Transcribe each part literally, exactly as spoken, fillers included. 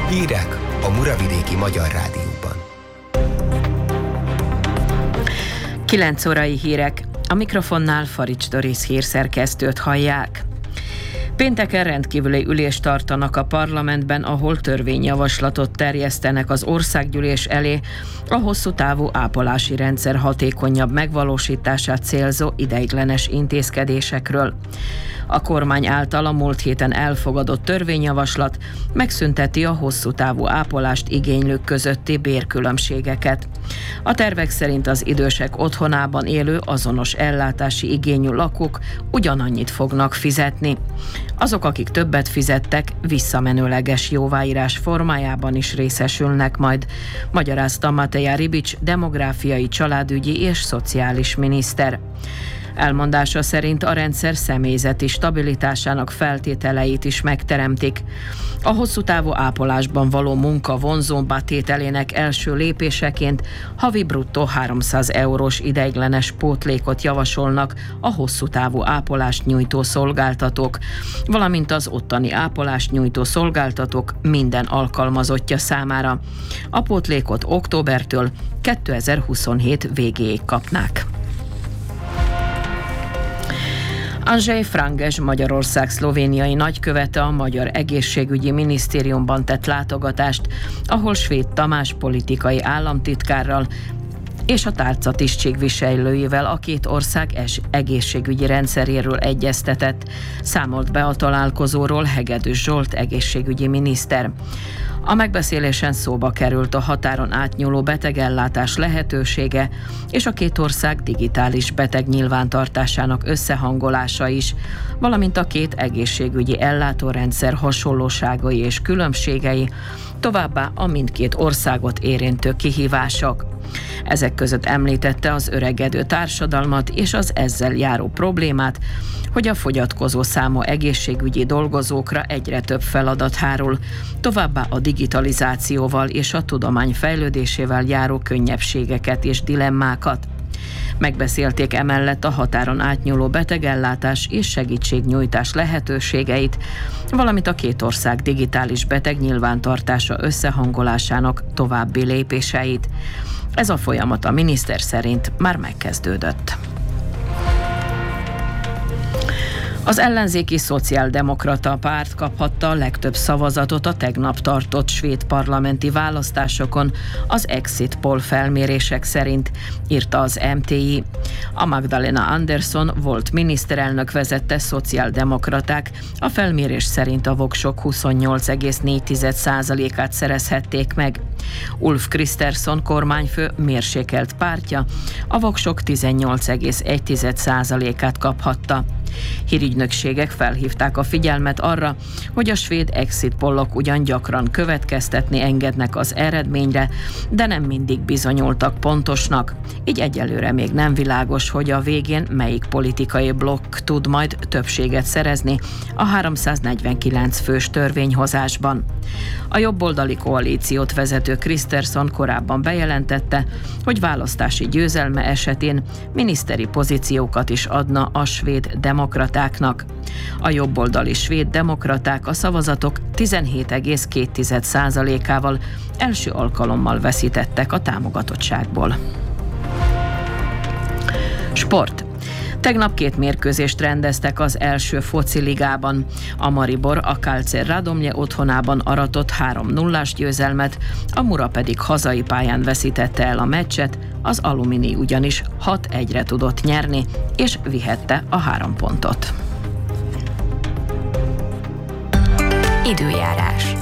Hírek a Muravidéki Magyar Rádióban. kilenc órai hírek. A mikrofonnál Farics Doris hírszerkesztőt hallják. Pénteken rendkívüli ülést tartanak a parlamentben, ahol törvényjavaslatot terjesztenek az országgyűlés elé a hosszú távú ápolási rendszer hatékonyabb megvalósítását célzó ideiglenes intézkedésekről. A kormány által a múlt héten elfogadott törvényjavaslat megszünteti a hosszú távú ápolást igénylők közötti bérkülönbségeket. A tervek szerint az idősek otthonában élő azonos ellátási igényű lakók ugyanannyit fognak fizetni. Azok, akik többet fizettek, visszamenőleges jóváírás formájában is részesülnek majd, magyarázta Mateja Ribics demográfiai, családügyi és szociális miniszter. Elmondása szerint a rendszer személyzeti stabilitásának feltételeit is megteremtik. A hosszú távú ápolásban való munka vonzóbbá tételének első lépéseként havi bruttó háromszáz eurós ideiglenes pótlékot javasolnak a hosszú távú ápolást nyújtó szolgáltatók, valamint az ottani ápolást nyújtó szolgáltatók minden alkalmazottja számára. A pótlékot októbertől kétezer-huszonhét végéig kapnák. Andrzej Franges, Magyarország szlovéniai nagykövete a Magyar Egészségügyi Minisztériumban tett látogatást, ahol Svéd Tamás politikai államtitkárral és a tárca tisztségviselőivel a két ország egészségügyi rendszeréről egyeztetett. Számolt be a találkozóról Hegedűs Zsolt egészségügyi miniszter. A megbeszélésen szóba került a határon átnyúló betegellátás lehetősége és a két ország digitális betegnyilvántartásának összehangolása is, valamint a két egészségügyi ellátórendszer hasonlóságai és különbségei, továbbá a mindkét országot érintő kihívások. Ezek között említette az öregedő társadalmat és az ezzel járó problémát, hogy a fogyatkozó számú egészségügyi dolgozókra egyre több feladat hárul, továbbá a digitalizációval és a tudomány fejlődésével járó könnyebbségeket és dilemmákat. Megbeszélték emellett a határon átnyúló betegellátás és segítségnyújtás lehetőségeit, valamint a két ország digitális betegnyilvántartása összehangolásának további lépéseit. Ez a folyamat a miniszter szerint már megkezdődött. Az ellenzéki szociáldemokrata párt kaphatta a legtöbb szavazatot a tegnap tartott svéd parlamenti választásokon az Exit Poll felmérések szerint, írta az em té i. A Magdalena Andersson volt miniszterelnök vezette szociáldemokraták a felmérés szerint a voksok huszonnyolc egész négy százalékát szerezhették meg. Ulf Kristersson kormányfő mérsékelt pártja a voksok tizennyolc egész egy százalékát kaphatta. Hírügynökségek felhívták a figyelmet arra, hogy a svéd exit pollok ugyan gyakran következtetni engednek az eredményre, de nem mindig bizonyultak pontosnak. Így egyelőre még nem világos, hogy a végén melyik politikai blokk tud majd többséget szerezni a háromszáznegyvenkilenc fős törvényhozásban. A jobboldali koalíciót vezető Kristersson korábban bejelentette, hogy választási győzelme esetén miniszteri pozíciókat is adna a svéd demokratáknak. A jobboldali svéd demokraták a szavazatok tizenhét egész két százalékával első alkalommal veszítettek a támogatottságból. Sport. Tegnap két mérkőzést rendeztek az első fociligában. A Maribor a Kálcer Radomlje otthonában aratott három nullás győzelmet, a Mura pedig hazai pályán veszítette el a meccset, az Alumini ugyanis hat egyre tudott nyerni, és vihette a három pontot. Időjárás.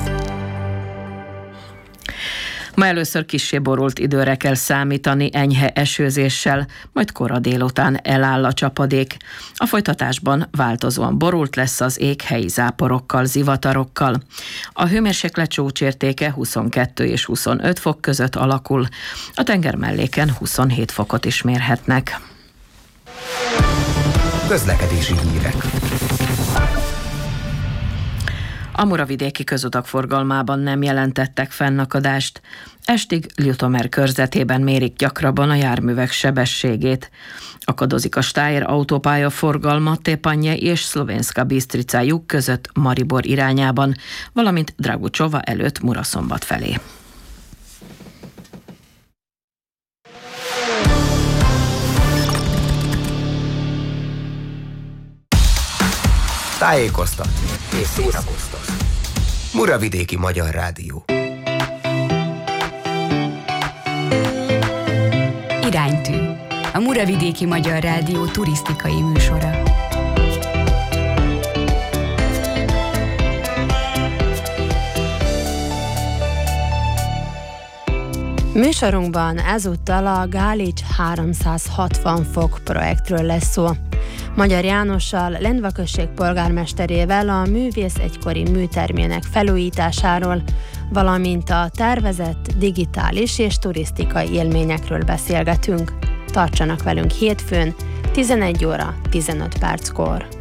Ma először kissé borult időre kell számítani enyhe esőzéssel, majd kora délután eláll a csapadék. A folytatásban változóan borult lesz az ég helyi záporokkal, zivatarokkal. A hőmérséklet csúcsértéke huszonkettő és huszonöt fok között alakul. A tengermelléken huszonhét fokot is mérhetnek. Közlekedési hírek. A muravidéki közutak forgalmában nem jelentettek fennakadást. Estig Ljutomer körzetében mérik gyakrabban a járművek sebességét. Akadozik a Steyr autópálya forgalma Tepanje és Szlovenska Bistrica lyuk között Maribor irányában, valamint Dragučova előtt Muraszombat felé. Tájékoztatni és szórakoztatni. Muravidéki Magyar Rádió. Iránytű. A Muravidéki Magyar Rádió turisztikai műsora. Műsorunkban ezúttal a Gálics háromszázhatvan fok projektről lesz szó. Magyar Jánossal, Lendva község polgármesterével a művész egykori műtermének felújításáról, valamint a tervezett digitális és turisztikai élményekről beszélgetünk. Tartsanak velünk hétfőn, tizenegy óra tizenöt perckor.